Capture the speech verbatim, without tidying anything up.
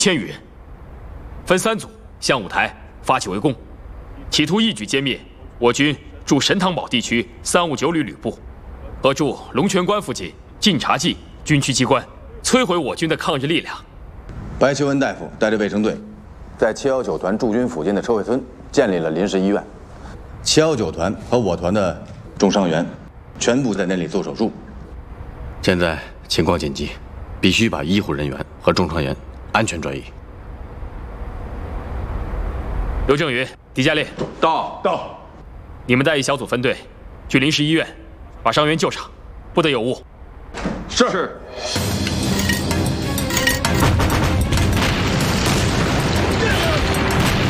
千余人，分三组向五台发起围攻，企图一举歼灭我军驻神堂堡地区三五九旅旅部和驻龙泉关附近晋察冀军区机关，摧毁我军的抗日力量。 白求恩大夫带着卫生队，在七幺九团驻军附近的车会村建立了临时医院。七幺九团和我团的重伤员全部在那里做手术。 现在情况紧急，必须把医护人员和重伤员安全转移。 刘正云、狄家烈， 到到。 你们带一小组分队去临时医院，把伤员救上，不得有误。 是。